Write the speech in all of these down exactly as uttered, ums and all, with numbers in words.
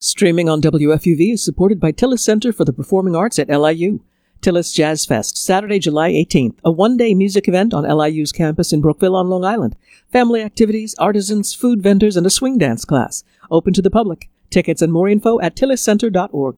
Streaming on W F U V is supported by Tillis Center for the Performing Arts at L I U. Tillis Jazz Fest, Saturday, July eighteenth, a one-day music event on L I U's campus in Brookville on Long Island. Family activities, artisans, food vendors, and a swing dance class. Open to the public. Tickets and more info at tillis center dot org.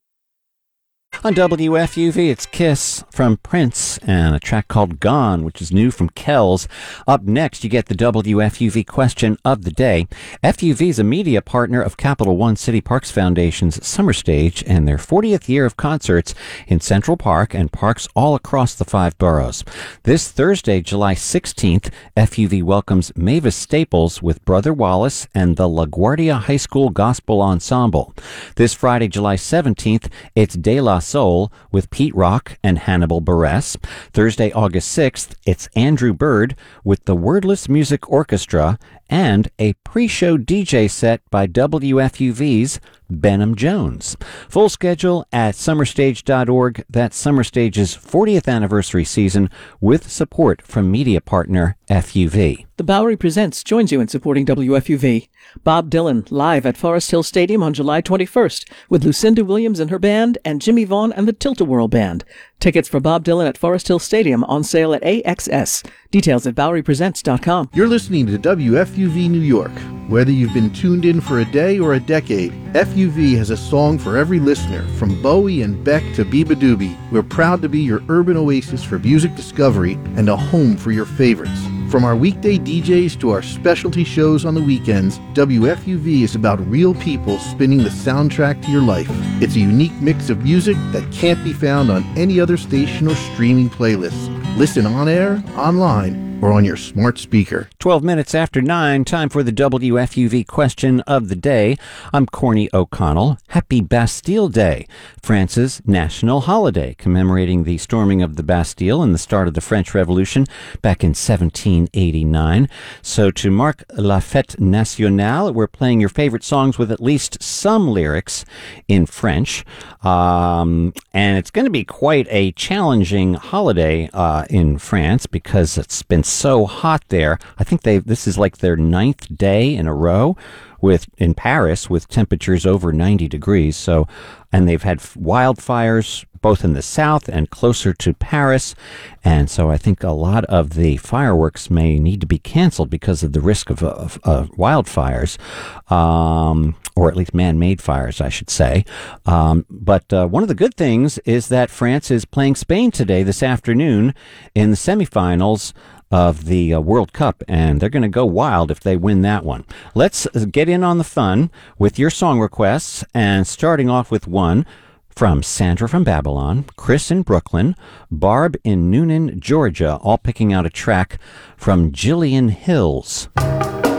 On W F U V, it's Kiss from Prince and a track called Gone, which is new from Kells. Up next, you get the W F U V question of the day. F U V is a media partner of Capital One City Parks Foundation's Summer Stage and their fortieth year of concerts in Central Park and parks all across the five boroughs. This Thursday, July sixteenth, F U V welcomes Mavis Staples with Brother Wallace and the LaGuardia High School Gospel Ensemble. This Friday, July seventeenth, it's De La Soul with Pete Rock and Hannibal Buress. Thursday, August sixth, it's Andrew Bird with the Wordless Music Orchestra and a pre-show D J set by W F U V's Benham Jones. Full schedule at summer stage dot org. That's Summer Stage's fortieth anniversary season with support from media partner F U V. The Bowery Presents joins you in supporting W F U V. Bob Dylan live at Forest Hill Stadium on July twenty-first with Lucinda Williams and her band and Jimmy Vaughn and the Tilt-A-Whirl Band. Tickets for Bob Dylan at Forest Hill Stadium on sale at A X S. Details at bowery presents dot com. You're listening to W F U V New York. Whether you've been tuned in for a day or a decade, F U V has a song for every listener, from Bowie and Beck to Biba Doobie. We're proud to be your urban oasis for music discovery and a home for your favorites. From our weekday D Js to our specialty shows on the weekends, W F U V is about real people spinning the soundtrack to your life. It's a unique mix of music that can't be found on any other station or streaming playlist. Listen on air, online, or on your smart speaker. twelve minutes after nine, time for the W F U V question of the day. I'm Corny O'Connell. Happy Bastille Day, France's national holiday, commemorating the storming of the Bastille and the start of the French Revolution back in seventeen eighty-nine. So to mark La Fête Nationale, we're playing your favorite songs with at least some lyrics in French. Um, and it's going to be quite a challenging holiday uh, in France because it's been so hot there. I think they this is like their ninth day in a row with in Paris with temperatures over ninety degrees. So, and they've had wildfires both in the south and closer to Paris. And so I think a lot of the fireworks may need to be canceled because of the risk of, of, of wildfires, um, or at least man-made fires, I should say. Um, but uh, one of the good things is that France is playing Spain today, this afternoon, in the semifinals of the uh, World Cup, and they're going to go wild if they win that one. Let's get in on the fun with your song requests, and starting off with one from Sandra from Babylon, Chris in Brooklyn, Barb in Noonan, Georgia, all picking out a track from Jillian Hills.